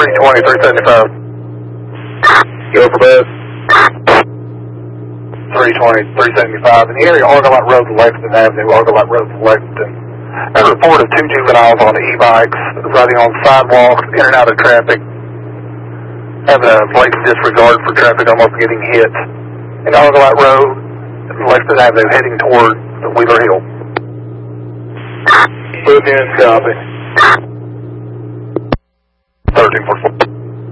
320, 375. Go for bed. 320, 375. In the area, Argonaut Road to Lexington Avenue, Argonaut Road to Lexington. A report of 2 juveniles on e-bikes riding on sidewalks, in and out of traffic, having a blatant disregard for traffic, almost getting hit. In Argonaut Road, Lexington Avenue, heading toward Wheeler Hill. Move in, copy. 1344.